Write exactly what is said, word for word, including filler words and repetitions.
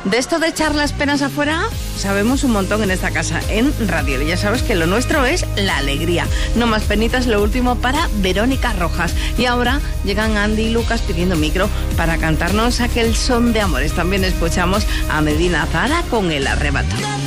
De esto de echar las penas afuera, sabemos un montón en esta casa, en Radio. Y ya sabes que lo nuestro es la alegría. No más penitas, lo último para Verónica Rojas. Y ahora llegan Andy y Lucas pidiendo micro para cantarnos aquel son de amores. También escuchamos a Medina Zara con El Arrebato.